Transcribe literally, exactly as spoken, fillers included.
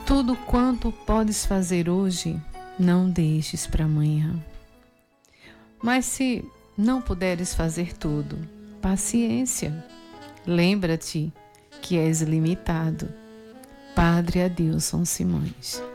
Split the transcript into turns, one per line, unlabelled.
Tudo quanto podes fazer hoje, não deixes para amanhã. Mas se não puderes fazer tudo, paciência. Lembra-te que és limitado. Padre Adilson Simões.